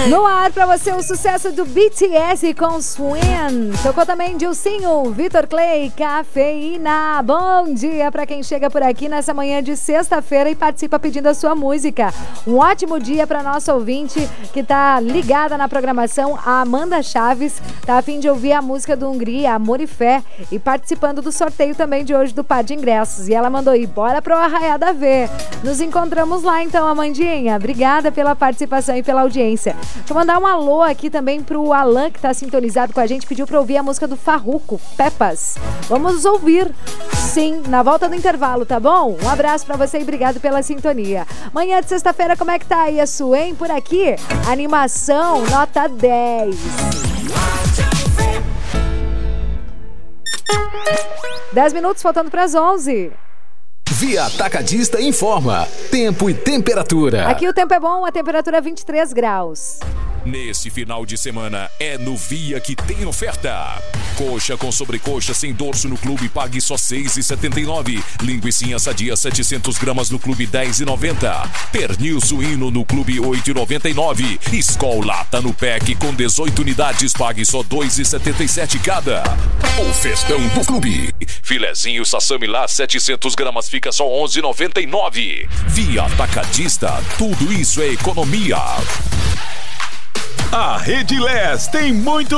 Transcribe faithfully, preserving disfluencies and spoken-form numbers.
No ar pra você o sucesso do B T S com Swim. Tocou também Dilcinho, Vitor Clay, Cafeína. Bom dia pra quem chega por aqui nessa manhã de sexta-feira e participa pedindo a sua música. Um ótimo dia pra nossa ouvinte que tá ligada na programação, a Amanda Chaves. Tá a fim de ouvir a música do Hungria, Amor e Fé, e participando do sorteio também de hoje do par de ingressos. E ela mandou aí, bora pro Arraiada ver. Nos encontramos lá então, Amandinha. Obrigada pela participação e pela audiência. Deixa eu mandar um alô aqui também pro Alan, que tá sintonizado com a gente, pediu pra ouvir a música do Farruko, Pepas. Vamos ouvir, sim, na volta do intervalo, tá bom? Um abraço pra você e obrigado pela sintonia. Manhã de sexta-feira, como é que tá aí a Suem por aqui? Animação, nota dez. dez minutos, faltando pras onze. Via Atacadista informa tempo e temperatura. Aqui o tempo é bom, a temperatura é vinte e três graus. Nesse final de semana é no Via que tem oferta. Coxa com sobrecoxa sem dorso no clube, pague só seis reais e setenta e nove centavos. Linguicinha sadia setecentos gramas no clube dez reais e noventa centavos. Pernil suíno no clube oito reais e noventa e nove centavos. Skol lata no pack com dezoito unidades, pague só dois reais e setenta e sete centavos cada. O festão do clube. Filezinho sassami lá setecentos gramas fica só onze reais e noventa e nove centavos. Via Atacadista, tudo isso é economia. A Rede Lés tem muito